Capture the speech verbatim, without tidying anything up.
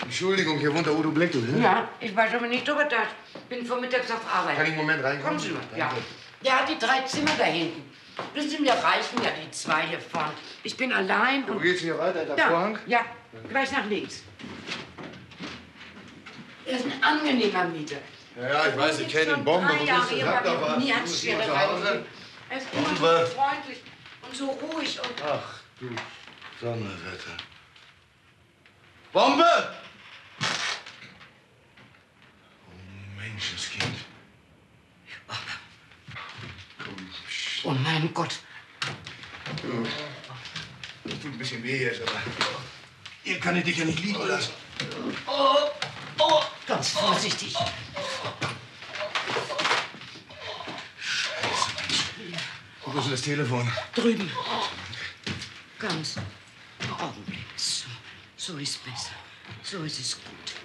Entschuldigung, hier wohnt der Udo Bleckl, ne? Ja, ich weiß aber nicht, ob er da ist. Bin vormittags auf Arbeit. Kann ich einen Moment reinkommen? Kommen Sie mal, ja. Der hat die drei Zimmer da hinten. Wissen Sie, mir reichen ja die zwei hier vorne. Ich bin allein und... Wo geht's hier weiter? Der ja, Vorhang? Ja, gleich nach links. Er ist ein angenehmer Mieter. Ja, ja, ich weiß, ich kenne den Bomber. Drei Jahre hier bei mir und nie hat Du es bist immer zu Hause? Er ist immer Bomber. so freundlich und so ruhig und... Ach, du Donnerwetter. Bombe! Oh, Menschenskind. Oh, mein Gott. Das tut ein bisschen weh jetzt, aber... Ihr kann dich ja nicht liegen lassen. Oh, oh, ganz vorsichtig. Wo ist denn das Telefon? Drüben. Ganz. Augenblick. So, so ist besser. So ist es gut.